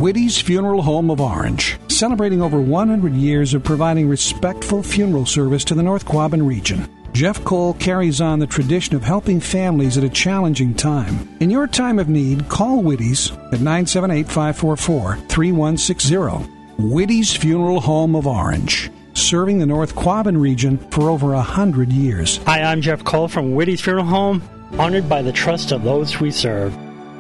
Whitty's Funeral Home of Orange, celebrating over 100 years of providing respectful funeral service to the North Quabbin region. Jeff Cole carries on the tradition of helping families at a challenging time. In your time of need, call Whitty's at 978-544-3160. Whitty's Funeral Home of Orange, serving the North Quabbin region for over 100 years. Hi, I'm Jeff Cole from Whitty's Funeral Home, honored by the trust of those we serve.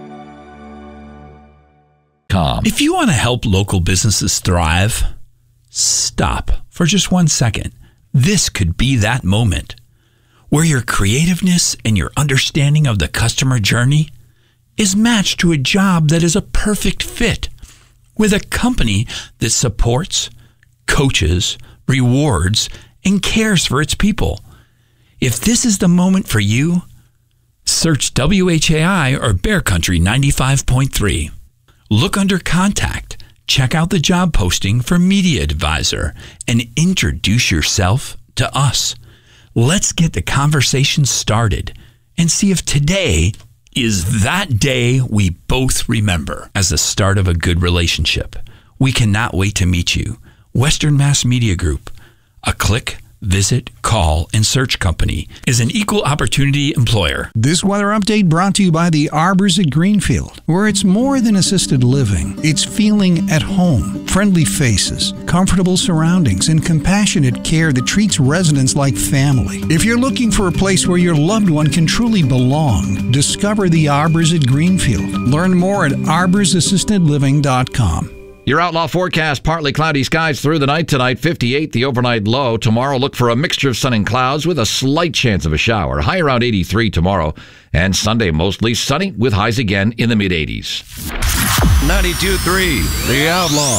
If you want to help local businesses thrive, stop for just 1 second. This could be that moment where your creativeness and your understanding of the customer journey is matched to a job that is a perfect fit with a company that supports, coaches, rewards, and cares for its people. If this is the moment for you, search WHAI or Bear Country 95.3. Look under Contact, check out the job posting for Media Advisor, and introduce yourself to us. Let's get the conversation started and see if today is that day we both remember as the start of a good relationship. We cannot wait to meet you. Western Mass Media Group, a click, visit, call, and search company, is an equal opportunity employer. This weather update brought to you by the Arbors at Greenfield, where it's more than assisted living. It's feeling at home, friendly faces, comfortable surroundings, and compassionate care that treats residents like family. If you're looking for a place where your loved one can truly belong, discover the Arbors at Greenfield. Learn more at arborsassistedliving.com. Your outlaw forecast, partly cloudy skies through the night tonight, 58 the overnight low. Tomorrow, look for a mixture of sun and clouds with a slight chance of a shower. High around 83 tomorrow. And Sunday, mostly sunny with highs again in the mid-80s. 92.3, The Outlaw.